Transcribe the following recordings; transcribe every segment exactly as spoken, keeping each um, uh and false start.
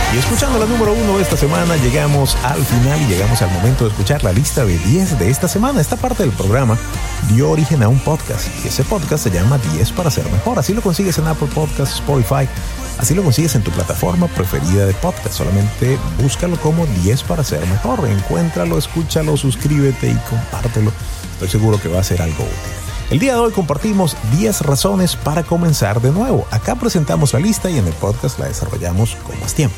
Y escuchando la número uno de esta semana, llegamos al final y llegamos al momento de escuchar la lista de diez de esta semana. Esta parte del programa dio origen a un podcast y ese podcast se llama diez para ser mejor. Así lo consigues en Apple Podcasts, Spotify, así lo consigues en tu plataforma preferida de podcast. Solamente búscalo como diez para ser mejor. Encuéntralo, escúchalo, suscríbete y compártelo. Estoy seguro que va a ser algo útil. El día de hoy compartimos diez razones para comenzar de nuevo. Acá presentamos la lista y en el podcast la desarrollamos con más tiempo.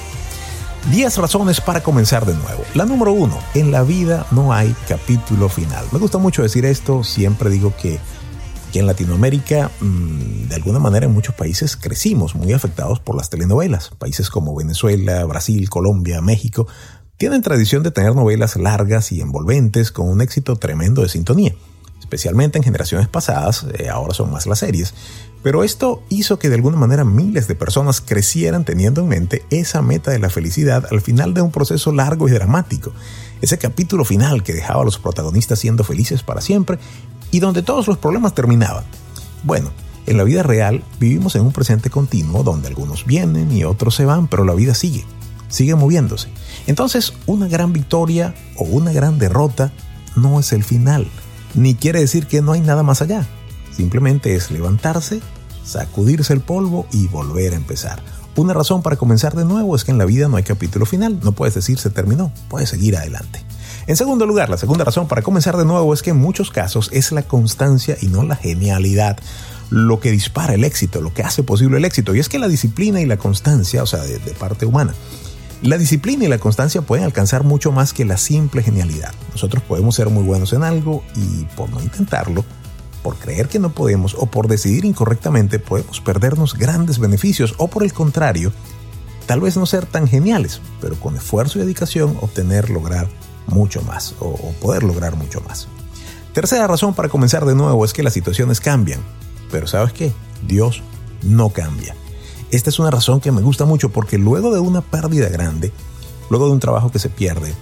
diez razones para comenzar de nuevo. La número uno, en la vida no hay capítulo final. Me gusta mucho decir esto, siempre digo que, que en Latinoamérica, mmm, de alguna manera en muchos países crecimos muy afectados por las telenovelas. Países como Venezuela, Brasil, Colombia, México, tienen tradición de tener novelas largas y envolventes con un éxito tremendo de sintonía. Especialmente en generaciones pasadas, eh, ahora son más las series. Pero esto hizo que de alguna manera miles de personas crecieran teniendo en mente esa meta de la felicidad al final de un proceso largo y dramático. Ese capítulo final que dejaba a los protagonistas siendo felices para siempre y donde todos los problemas terminaban. Bueno, en la vida real vivimos en un presente continuo donde algunos vienen y otros se van, pero la vida sigue, sigue moviéndose. Entonces, una gran victoria o una gran derrota no es el final. Ni quiere decir que no hay nada más allá. Simplemente es levantarse, sacudirse el polvo y volver a empezar. Una razón para comenzar de nuevo es que en la vida no hay capítulo final. No puedes decir se terminó, puedes seguir adelante. En segundo lugar, la segunda razón para comenzar de nuevo es que en muchos casos es la constancia y no la genialidad lo que dispara el éxito, lo que hace posible el éxito. Y es que la disciplina y la constancia, o sea, de, de parte humana, la disciplina y la constancia pueden alcanzar mucho más que la simple genialidad. Nosotros podemos ser muy buenos en algo y por no intentarlo, por creer que no podemos o por decidir incorrectamente podemos perdernos grandes beneficios o por el contrario, tal vez no ser tan geniales, pero con esfuerzo y dedicación obtener, lograr mucho más o, o poder lograr mucho más. Tercera razón para comenzar de nuevo es que las situaciones cambian, pero ¿sabes qué? Dios no cambia. Esta es una razón que me gusta mucho porque luego de una pérdida grande, luego de un trabajo que se pierde,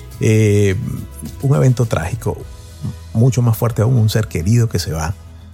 eh, un evento trágico, mucho más fuerte aún, un ser querido que se va,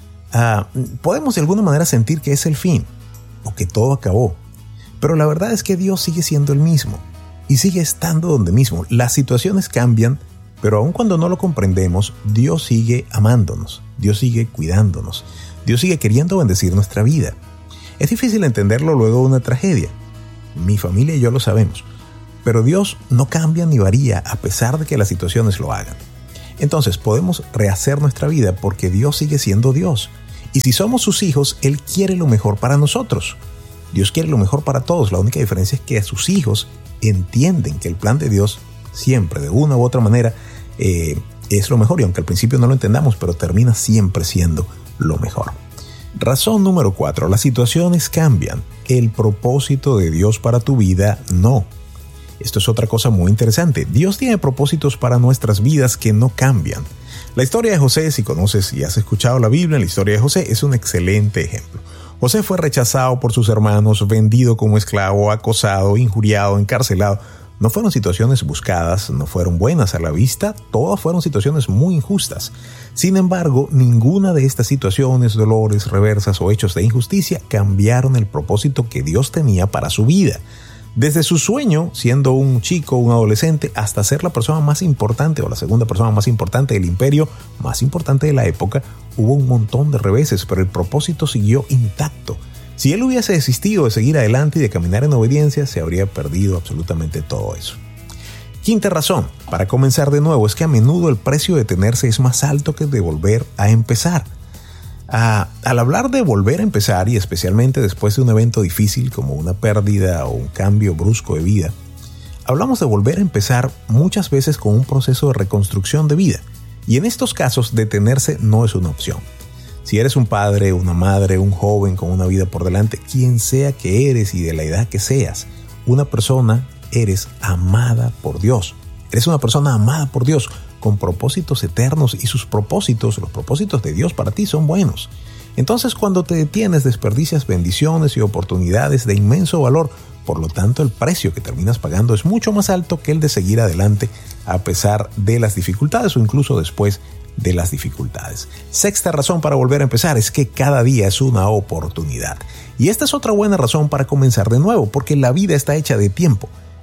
uh, podemos de alguna manera sentir que es el fin o que todo acabó. Pero la verdad es que Dios sigue siendo el mismo y sigue estando donde mismo. Las situaciones cambian, pero aun cuando no lo comprendemos, Dios sigue amándonos, Dios sigue cuidándonos, Dios sigue queriendo bendecir nuestra vida. Es difícil entenderlo luego de una tragedia. Mi familia y yo lo sabemos. Pero Dios no cambia ni varía a pesar de que las situaciones lo hagan. Entonces podemos rehacer nuestra vida porque Dios sigue siendo Dios. Y si somos sus hijos, Él quiere lo mejor para nosotros. Dios quiere lo mejor para todos. La única diferencia es que a sus hijos entienden que el plan de Dios siempre, de una u otra manera, eh, es lo mejor. Y aunque al principio no lo entendamos, pero termina siempre siendo lo mejor. Razón número cuatro. Las situaciones cambian. El propósito de Dios para tu vida no. Esto es otra cosa muy interesante. Dios tiene propósitos para nuestras vidas que no cambian. La historia de José, si conoces y has escuchado la Biblia, la historia de José es un excelente ejemplo. José fue rechazado por sus hermanos, vendido como esclavo, acosado, injuriado, encarcelado. No fueron situaciones buscadas, no fueron buenas a la vista, todas fueron situaciones muy injustas. Sin embargo, ninguna de estas situaciones, dolores, reversas o hechos de injusticia cambiaron el propósito que Dios tenía para su vida. Desde su sueño, siendo un chico, un adolescente, hasta ser la persona más importante o la segunda persona más importante del imperio, más importante de la época, hubo un montón de reveses, pero el propósito siguió intacto. Si él hubiese desistido de seguir adelante y de caminar en obediencia, se habría perdido absolutamente todo eso. Quinta razón para comenzar de nuevo es que a menudo el precio de detenerse es más alto que de volver a empezar. Ah, al hablar de volver a empezar, y especialmente después de un evento difícil como una pérdida o un cambio brusco de vida, hablamos de volver a empezar muchas veces con un proceso de reconstrucción de vida. Y en estos casos, detenerse no es una opción. Si eres un padre, una madre, un joven con una vida por delante, quien sea que eres y de la edad que seas, una persona, eres amada por Dios. Eres una persona amada por Dios, con propósitos eternos y sus propósitos, los propósitos de Dios para ti son buenos. Entonces, cuando te detienes, desperdicias bendiciones y oportunidades de inmenso valor. Por lo tanto, el precio que terminas pagando es mucho más alto que el de seguir adelante a pesar de las dificultades o incluso después de las dificultades. Sexta razón para volver a empezar es que cada día es una oportunidad. Y esta es otra buena razón para comenzar de nuevo, porque la vida está hecha de tiempo.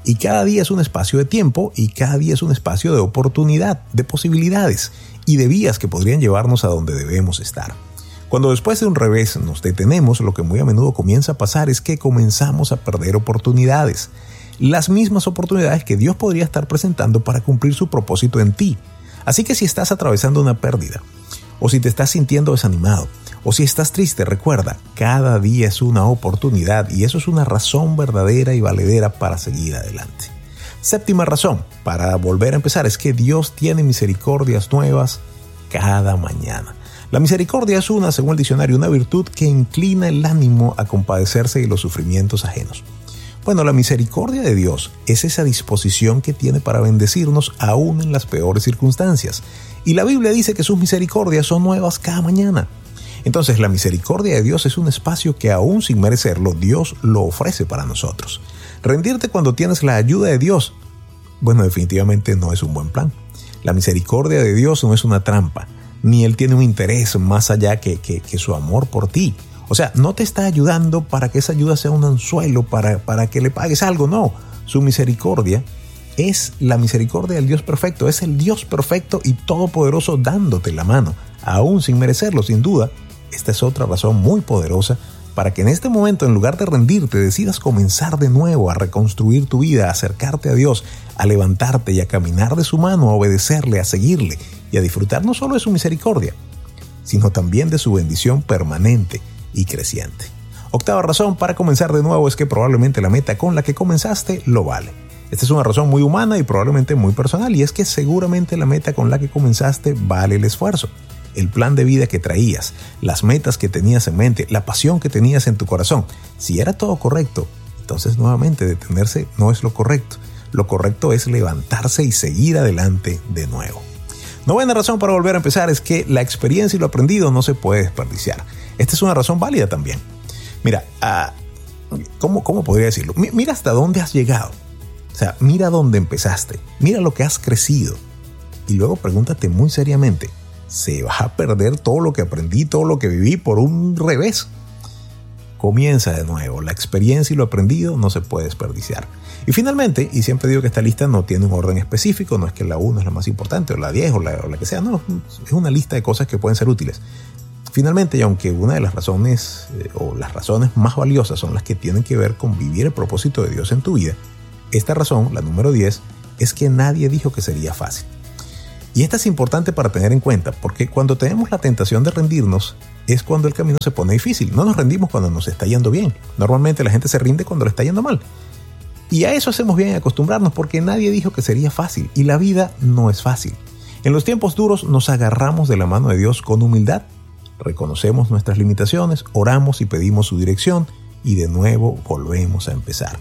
Y cada día es un espacio de tiempo y cada día es un espacio de oportunidad, de posibilidades y de vías que podrían llevarnos a donde debemos estar. Cuando después de un revés nos detenemos, lo que muy a menudo comienza a pasar es que comenzamos a perder oportunidades. Las mismas oportunidades que Dios podría estar presentando para cumplir su propósito en ti. Así que si estás atravesando una pérdida, o si te estás sintiendo desanimado, o si estás triste, recuerda, cada día es una oportunidad y eso es una razón verdadera y valedera para seguir adelante. Séptima razón para volver a empezar es que Dios tiene misericordias nuevas cada mañana. La misericordia es una, según el diccionario, una virtud que inclina el ánimo a compadecerse de los sufrimientos ajenos. Bueno, la misericordia de Dios es esa disposición que tiene para bendecirnos aún en las peores circunstancias. Y la Biblia dice que sus misericordias son nuevas cada mañana. Entonces, la misericordia de Dios es un espacio que aún sin merecerlo, Dios lo ofrece para nosotros. Rendirte cuando tienes la ayuda de Dios, bueno, definitivamente no es un buen plan. La misericordia de Dios no es una trampa, ni Él tiene un interés más allá que, que, que su amor por ti. O sea, no te está ayudando para que esa ayuda sea un anzuelo, para, para que le pagues algo, no. Su misericordia es la misericordia del Dios perfecto, es el Dios perfecto y todopoderoso dándote la mano, aún sin merecerlo, sin duda. Esta es otra razón muy poderosa para que en este momento, en lugar de rendirte, decidas comenzar de nuevo a reconstruir tu vida, a acercarte a Dios, a levantarte y a caminar de su mano, a obedecerle, a seguirle y a disfrutar no solo de su misericordia, sino también de su bendición permanente y creciente. Octava razón para comenzar de nuevo es que probablemente la meta con la que comenzaste lo vale. Esta es una razón muy humana y probablemente muy personal, y es que seguramente la meta con la que comenzaste vale el esfuerzo. El plan de vida que traías, las metas que tenías en mente, la pasión que tenías en tu corazón. Si era todo correcto, entonces nuevamente detenerse no es lo correcto. Lo correcto es levantarse y seguir adelante de nuevo. Novena razón para volver a empezar es que la experiencia y lo aprendido no se puede desperdiciar. Esta es una razón válida también. Mira, uh, ¿cómo, ¿cómo podría decirlo? M- mira hasta dónde has llegado. O sea, mira dónde empezaste. Mira lo que has crecido. Y luego pregúntate muy seriamente, ¿se va a perder todo lo que aprendí, todo lo que viví por un revés? Comienza de nuevo. La experiencia y lo aprendido no se puede desperdiciar. Y finalmente, y siempre digo que esta lista no tiene un orden específico, no es que la uno es la más importante, o la diez, o la, o la que sea, no, es una lista de cosas que pueden ser útiles. Finalmente, y aunque una de las razones, eh, o las razones más valiosas son las que tienen que ver con vivir el propósito de Dios en tu vida, esta razón, la número diez, es que nadie dijo que sería fácil. Y esta es importante para tener en cuenta, porque cuando tenemos la tentación de rendirnos, es cuando el camino se pone difícil. No nos rendimos cuando nos está yendo bien. Normalmente la gente se rinde cuando le está yendo mal. Y a eso hacemos bien en acostumbrarnos, porque nadie dijo que sería fácil, y la vida no es fácil. En los tiempos duros nos agarramos de la mano de Dios con humildad, reconocemos nuestras limitaciones, oramos y pedimos su dirección, y de nuevo volvemos a empezar.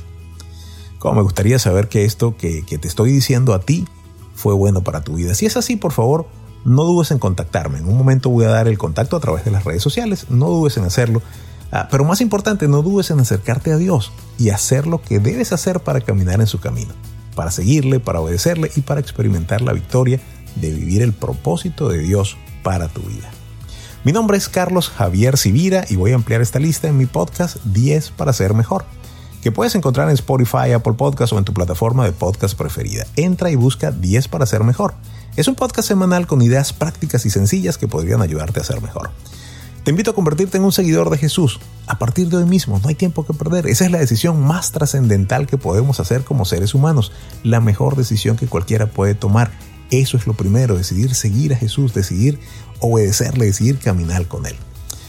Como me gustaría saber que esto que, que te estoy diciendo a ti fue bueno para tu vida. Si es así, por favor, no dudes en contactarme. En un momento voy a dar el contacto a través de las redes sociales. No dudes en hacerlo. Ah, pero más importante, no dudes en acercarte a Dios y hacer lo que debes hacer para caminar en su camino, para seguirle, para obedecerle y para experimentar la victoria de vivir el propósito de Dios para tu vida. Mi nombre es Carlos Javier Sivira y voy a ampliar esta lista en mi podcast diez para ser mejor, que puedes encontrar en Spotify, Apple Podcasts o en tu plataforma de podcast preferida. Entra y busca diez para ser mejor. Es un podcast semanal con ideas prácticas y sencillas que podrían ayudarte a ser mejor. Te invito a convertirte en un seguidor de Jesús. A partir de hoy mismo, no hay tiempo que perder. Esa es la decisión más trascendental que podemos hacer como seres humanos. La mejor decisión que cualquiera puede tomar. Eso es lo primero, decidir seguir a Jesús, decidir obedecerle, decidir caminar con Él.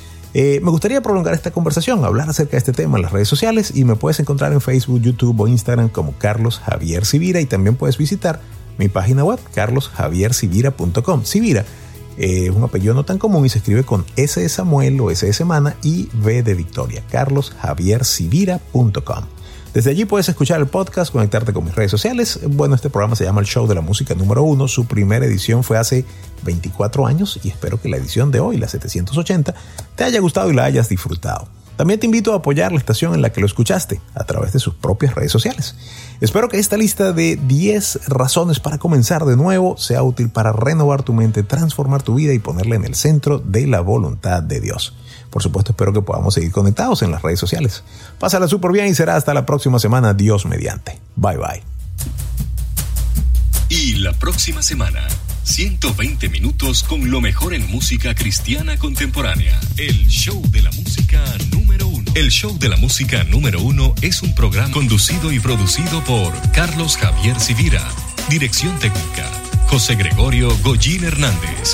Eh, me gustaría prolongar esta conversación, hablar acerca de este tema en las redes sociales, y me puedes encontrar en Facebook, YouTube o Instagram como Carlos Javier Sivira, y también puedes visitar mi página web carlos javier sivira punto com. Sivira es eh, un apellido no tan común y se escribe con S de Samuel o S de Semana y V de Victoria, carlos javier sivira punto com. Desde allí puedes escuchar el podcast, conectarte con mis redes sociales. Bueno, este programa se llama El Show de la Música número uno. Su primera edición fue hace veinticuatro años y espero que la edición de hoy, la setecientos ochenta, te haya gustado y la hayas disfrutado. También te invito a apoyar la estación en la que lo escuchaste a través de sus propias redes sociales. Espero que esta lista de diez razones para comenzar de nuevo sea útil para renovar tu mente, transformar tu vida y ponerla en el centro de la voluntad de Dios. Por supuesto, espero que podamos seguir conectados en las redes sociales. Pásala súper bien y será hasta la próxima semana, Dios mediante. Bye bye. Y la próxima semana, ciento veinte minutos con lo mejor en música cristiana contemporánea. El show de la música número uno. El show de la música número uno es un programa conducido y producido por Carlos Javier Civira. Dirección técnica, José Gregorio Goyín Hernández.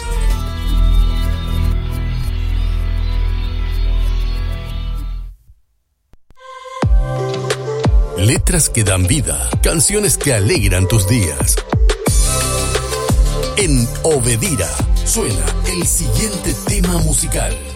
Letras que dan vida, canciones que alegran tus días. En Obedira suena el siguiente tema musical.